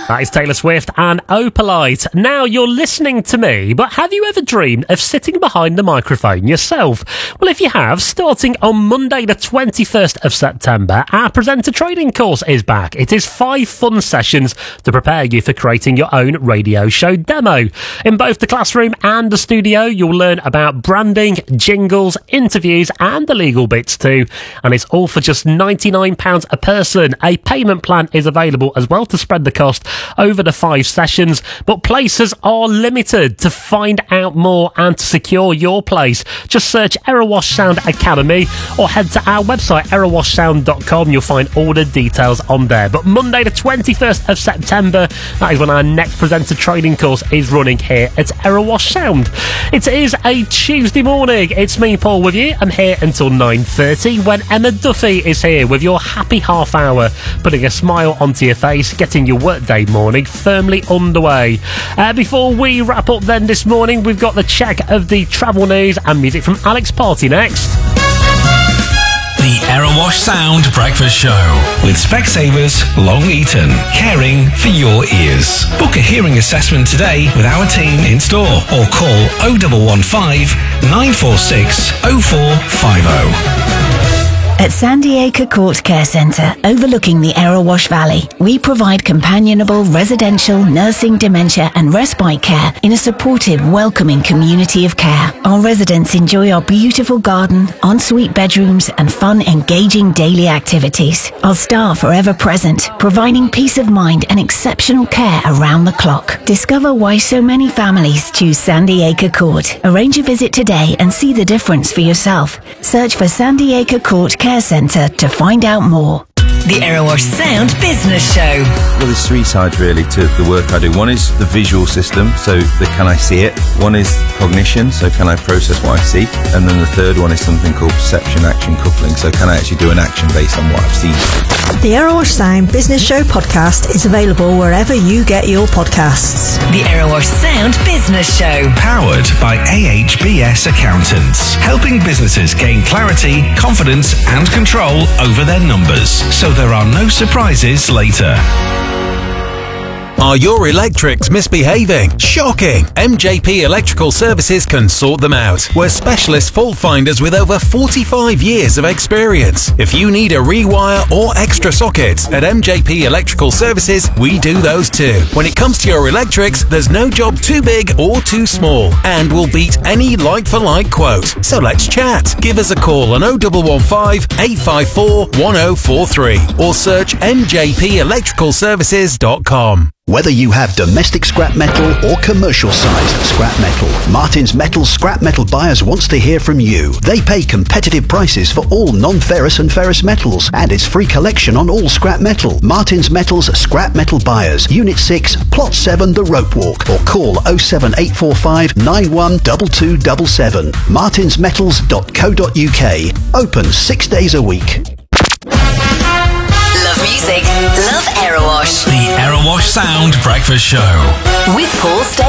That is Taylor Swift and Opalite. Now, you're listening to me, but have you ever dreamed of sitting behind the microphone yourself? Well, if you have, starting on Monday the 21st of September, our presenter training course is back. It is 5 fun sessions to prepare you for creating your own radio show demo. In both the classroom and the studio, you'll learn about branding, jingles, interviews, and the legal bits too. And it's all for just £99 a person. A payment plan is available as well to spread the cost over the 5 sessions, but places are limited. To find out more and to secure your place, just search Erewash Sound Academy or head to our website erewashsound.com. You'll find all the details on there. But Monday the 21st of September, that is when our next presenter training course is running here at Erewash Sound. It is a Tuesday morning. It's me, Paul, with you. I'm here until 9:30 when Emma Duffy is here with your happy half hour, putting a smile onto your face, getting your workday morning firmly underway. Before we wrap up then this morning, we've got the check of the travel news and music from Alex Party next. The Erewash Sound Breakfast Show with Specsavers Long Eaton, caring for your ears. Book a hearing assessment today with our team in store or call 0115 946 0450. At Sandy Acre Court Care Centre, overlooking the Erewash Valley, we provide companionable residential, nursing, dementia and respite care in a supportive, welcoming community of care. Our residents enjoy our beautiful garden, ensuite bedrooms and fun, engaging daily activities. Our staff are ever present, providing peace of mind and exceptional care around the clock. Discover why so many families choose Sandy Acre Court. Arrange a visit today and see the difference for yourself. Search for Sandy Acre Court Care Centre to find out more. The Erewash Sound Business Show. Well, there's 3 sides really to the work I do. One is the visual system, so can I see it? One is cognition, so can I process what I see? And then the third one is something called perception action coupling, so can I actually do an action based on what I've seen? The Erewash Sound Business Show podcast is available wherever you get your podcasts. The Erewash Sound Business Show. Powered by AHBS Accountants, helping businesses gain clarity, confidence and control over their numbers, so there are no surprises later. Are your electrics misbehaving? Shocking! MJP Electrical Services can sort them out. We're specialist fault finders with over 45 years of experience. If you need a rewire or extra sockets, at MJP Electrical Services, we do those too. When it comes to your electrics, there's no job too big or too small, and we'll beat any like-for-like quote. So let's chat. Give us a call on 0115 854 1043 or search mjpelectricalservices.com. Whether you have domestic scrap metal or commercial sized scrap metal, Martin's Metals scrap metal buyers wants to hear from you. They pay competitive prices for all non-ferrous and ferrous metals, and it's free collection on all scrap metal. Martin's Metals scrap metal buyers, Unit 6, Plot 7, The Rope Walk, or call 07845 912277. martinsmetals.co.uk. Open 6 days a week. Love music, love Erewash. The Erewash Sound Breakfast Show with Paul